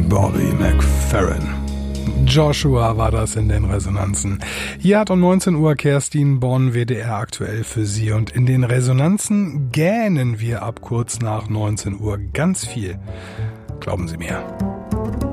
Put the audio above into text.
Bobby McFerrin. Joshua war das in den Resonanzen. Hier hat um 19 Uhr Kerstin Bonn WDR aktuell für Sie. Und in den Resonanzen gähnen wir ab kurz nach 19 Uhr ganz viel. Glauben Sie mir.